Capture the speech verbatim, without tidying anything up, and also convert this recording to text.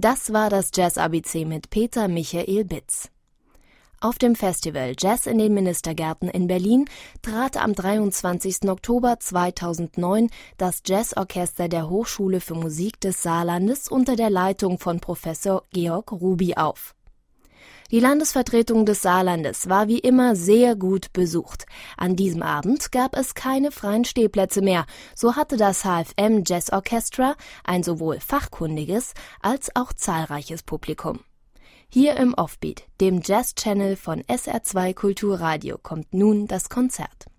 Das war das Jazz-A B C mit Peter Michael Bitz. Auf dem Festival Jazz in den Ministergärten in Berlin trat am dreiundzwanzigsten Oktober zweitausendneun das Jazzorchester der Hochschule für Musik des Saarlandes unter der Leitung von Professor Georg Ruby auf. Die Landesvertretung des Saarlandes war wie immer sehr gut besucht. An diesem Abend gab es keine freien Stehplätze mehr. So hatte das H F M Jazz Orchestra ein sowohl fachkundiges als auch zahlreiches Publikum. Hier im Offbeat, dem Jazz-Channel von S R zwei Kulturradio, kommt nun das Konzert.